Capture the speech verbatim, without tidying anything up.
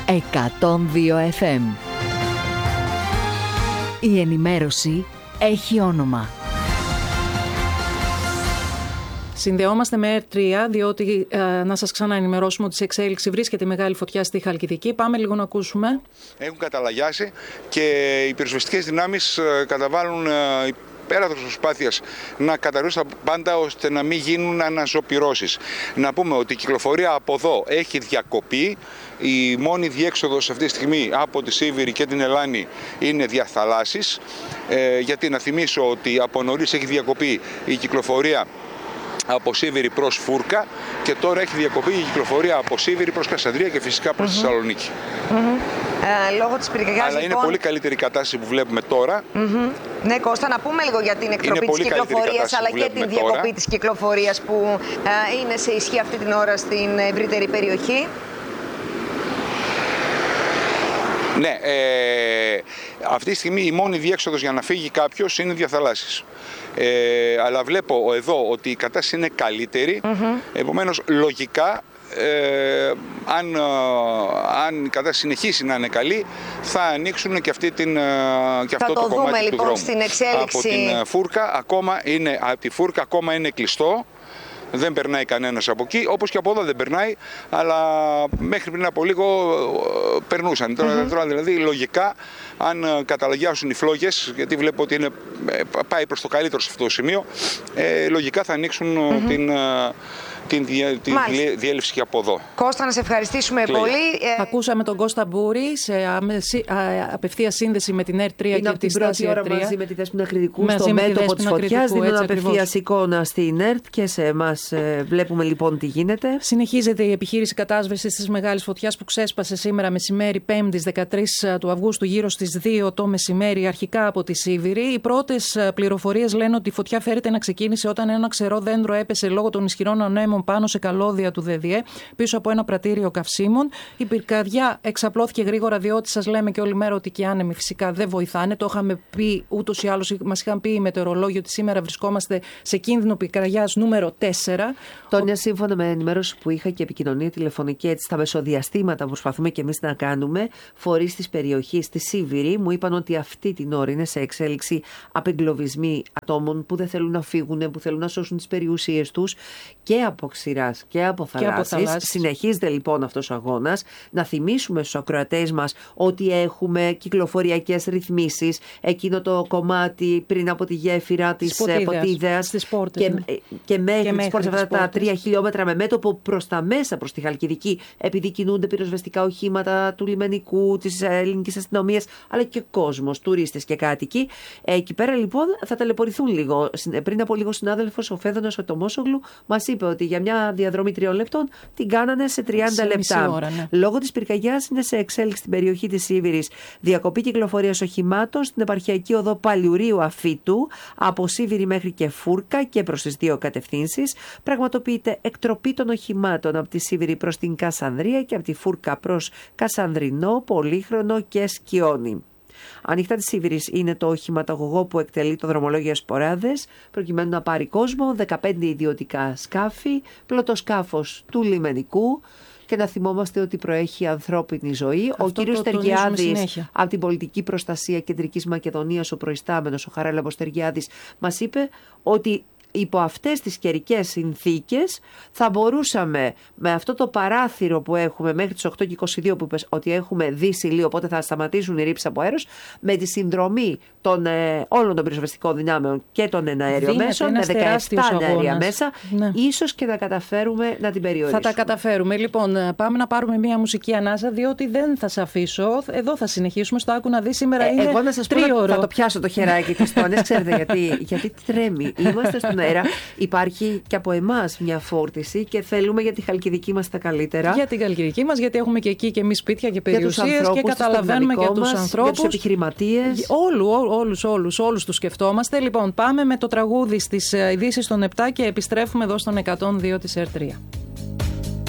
εκατόν δύο εφ εμ. Η ενημέρωση έχει όνομα. Συνδεόμαστε με ερ τρία, διότι ε, να σας ξαναενημερώσουμε ότι σε εξέλιξη βρίσκεται μεγάλη φωτιά στη Χαλκιδική. Πάμε λίγο να ακούσουμε. Έχουν καταλαγιάσει και οι πυροσβεστικές δυνάμεις ε, καταβάλουν ε, πέρας προσπάθειας να καταρρεύσουν τα πάντα ώστε να μην γίνουν αναζωπυρώσεις. Να πούμε ότι η κυκλοφορία από εδώ έχει διακοπεί. Η μόνη διέξοδος αυτή τη στιγμή από τη Σίβηρη και την Ελλάνη είναι διαθαλάσσης. Ε, γιατί να θυμίσω ότι από νωρίς έχει διακοπεί η κυκλοφορία από Σίβηρη προς Φούρκα και τώρα έχει διακοπεί η κυκλοφορία από Σίβηρη προς Κασανδρία και φυσικά προς mm-hmm. Θεσσαλονίκη. Mm-hmm. Ε, λόγω της πυρκαγιάς, αλλά λοιπόν... είναι πολύ καλύτερη η κατάσταση που βλέπουμε τώρα. Mm-hmm. Ναι, Κώστα, να πούμε λίγο για την εκτροπή της κυκλοφορίας αλλά και την διακοπή τώρα. της κυκλοφορίας που ε, είναι σε ισχύ αυτή την ώρα στην ευρύτερη περιοχή. Ναι, ε, αυτή τη στιγμή η μόνη διέξοδος για να φύγει κάποιος είναι διαθαλάσσης. Ε, αλλά βλέπω εδώ ότι η κατάσταση είναι καλύτερη, mm-hmm. επομένως λογικά ε, αν, αν η κατάσταση συνεχίσει να είναι καλή θα ανοίξουν και, αυτή την, και αυτό το, το κομμάτι δούμε, του λοιπόν, δρόμου. Στην εξέλιξη. Από την Φούρκα ακόμα είναι, από τη Φούρκα ακόμα είναι κλειστό. Δεν περνάει κανένας από εκεί, όπως και από εδώ δεν περνάει, αλλά μέχρι πριν από λίγο περνούσαν. Mm-hmm. Τώρα δηλαδή λογικά, αν καταλαγιάσουν οι φλόγες, γιατί βλέπω ότι είναι, πάει προς το καλύτερο σε αυτό το σημείο, ε, λογικά θα ανοίξουν mm-hmm. την... την διέλευση και από εδώ. Κώστα, να σε ευχαριστήσουμε Κλαίει. πολύ. Ακούσαμε τον Κώστα Μπούρη σε άμεση, α, απευθεία σύνδεση με την ερ τρία είναι και τη στάση ερ τρία. Μαζί με τη Δέσποινα Κρητικού στο μέτωπο της φωτιάς, δίνουν απευθεία εικόνα στην ΕΡΤ και σε εμάς. Βλέπουμε λοιπόν τι γίνεται. Συνεχίζεται η επιχείρηση κατάσβεσης της μεγάλης φωτιάς που ξέσπασε σήμερα μεσημέρι Πέμπτης δεκατρείς του Αυγούστου γύρω στις δύο το μεσημέρι αρχικά από τη Σίβηρη. Οι πρώτες πληροφορίες λένε ότι η φωτιά φέρεται να ξεκίνησε όταν ένα ξερό δέντρο έπεσε λόγω των ισχυρών ανέμων πάνω σε καλώδια του ΔΔΕ, πίσω από ένα πρατήριο καυσίμων. Η πυρκαδιά εξαπλώθηκε γρήγορα, διότι σας λέμε και όλη μέρα ότι και οι άνεμοι φυσικά δεν βοηθάνε. Το είχαμε πει ούτως ή άλλως, μας είχαν πει οι μετεωρολόγοι ότι σήμερα βρισκόμαστε σε κίνδυνο πυρκαγιάς νούμερο τέσσερα. Τόνια, σύμφωνα με ενημέρωση που είχα και επικοινωνία τηλεφωνική, έτσι στα μεσοδιαστήματα που προσπαθούμε και εμείς να κάνουμε, φορείς της περιοχής στη Σίβηρη μου είπαν ότι αυτή την ώρα είναι σε εξέλιξη απεγκλωβισμοί ατόμων που δεν θέλουν να φύγουν, που θέλουν να σώσουν τις περιουσίες τους και από ξηράς και από θαλάσσης. Συνεχίζεται λοιπόν αυτός ο αγώνας. Να θυμίσουμε στους ακροατές μας ότι έχουμε κυκλοφοριακές ρυθμίσεις. Εκείνο το κομμάτι πριν από τη γέφυρα της Ποτίδεας και, ναι. και μέχρι τις πόρτες, αυτά τα τρία χιλιόμετρα με μέτωπο προς τα μέσα, προς τη Χαλκιδική, επειδή κινούνται πυροσβεστικά οχήματα του λιμενικού, της ελληνικής αστυνομίας, αλλά και κόσμος, τουρίστες και κάτοικοι. Εκεί πέρα λοιπόν θα ταλαιπωρηθούν λίγο. Πριν από λίγο συνάδελφος ο Φέδωνας ο Τομόσογλου μας είπε ότι για μια διαδρομή τριών λεπτών την κάνανε σε τριάντα λεπτά. Ώρα, ναι. Λόγω της πυρκαγιάς είναι σε εξέλιξη στην περιοχή της Σίβηρης διακοπή κυκλοφορίας οχημάτων στην επαρχιακή οδό Παλιουρίου Αφίτου από Σίβηρη μέχρι και Φούρκα και προς τις δύο κατευθύνσεις. Πραγματοποιείται εκτροπή των οχημάτων από τη Σίβηρη προς την Κασανδρία και από τη Φούρκα προς Κασανδρινό, Πολύχρονο και Σκιόνι. Ανοιχτά της Σίβηρης είναι το οχηματαγωγό που εκτελεί το δρομολόγιο Σποράδες προκειμένου να πάρει κόσμο, δεκαπέντε ιδιωτικά σκάφη, πλωτοσκάφος του λιμενικού. Και να θυμόμαστε ότι προέχει ανθρώπινη ζωή. Αυτό ο κύριος Τεργιάδης από την Πολιτική Προστασία Κεντρικής Μακεδονίας, ο προϊστάμενος, ο Χαράλαμπος Τεργιάδης, μας είπε ότι υπό αυτές τις καιρικές συνθήκες θα μπορούσαμε με αυτό το παράθυρο που έχουμε μέχρι τις οκτώ και είκοσι δύο που είπες ότι έχουμε δύση λίγο, οπότε θα σταματήσουν οι ρήψεις από αέρος, με τη συνδρομή των, ε, όλων των πυροσβεστικών δυνάμεων και των εναέριων μέσων, με δεκαεπτά εναέρια μέσα, ναι. ίσως και να καταφέρουμε να την περιορίσουμε. Θα τα καταφέρουμε. Λοιπόν, πάμε να πάρουμε μια μουσική ανάσα, διότι δεν θα σε αφήσω. Εδώ θα συνεχίσουμε. Στο άκου να δει σήμερα ε, είναι εγώ να σας τρίωρο. πω, θα το πιάσω το χεράκι της τόνες, ξέρετε γιατί, γιατί τρέμει. Είμαστε στον αέρα. Υπάρχει και από εμάς μια φόρτιση και θέλουμε για τη Χαλκιδική μας τα καλύτερα. Για την Χαλκιδική μας, γιατί έχουμε και εκεί και εμείς σπίτια και περιουσίες και καταλαβαίνουμε για τους ανθρώπους, για τους επιχειρηματίες. Όλου, ό, όλους, όλους, όλους τους σκεφτόμαστε. Λοιπόν, πάμε με το τραγούδι στις ειδήσεις των επτά και επιστρέφουμε εδώ στον εκατόν δύο της ερ τρία.